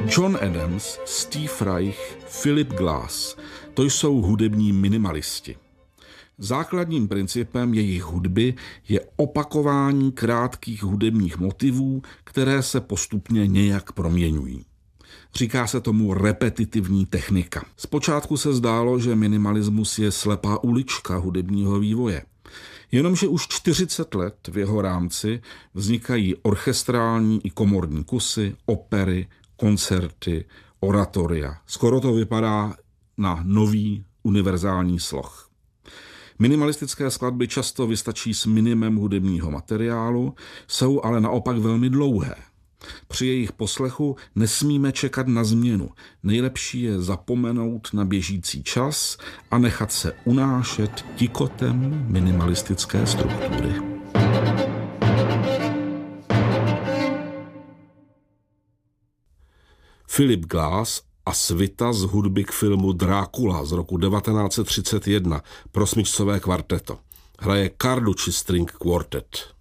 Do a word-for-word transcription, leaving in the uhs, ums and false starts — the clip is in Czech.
John Adams, Steve Reich, Philip Glass, to jsou hudební minimalisti. Základním principem jejich hudby je opakování krátkých hudebních motivů, které se postupně nějak proměňují. Říká se tomu repetitivní technika. Zpočátku se zdálo, že minimalismus je slepá ulička hudebního vývoje. Jenomže už čtyřicet let v jeho rámci vznikají orchestrální i komorní kusy, opery, koncerty, oratoria. Skoro to vypadá na nový univerzální sloh. Minimalistické skladby často vystačí s minimem hudebního materiálu, jsou ale naopak velmi dlouhé. Při jejich poslechu nesmíme čekat na změnu. Nejlepší je zapomenout na běžící čas a nechat se unášet tikotem minimalistické struktury. Philip Glass a svita z hudby k filmu Drákula z roku devatenáct set třicet jedna pro smyčcové kvarteto. Hraje Carducci String Quartet.